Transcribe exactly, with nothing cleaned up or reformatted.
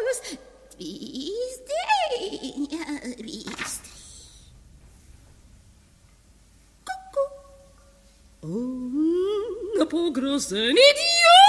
Ось твіздень, вістрій. Ку-ку. Oh, pogro se ne Dio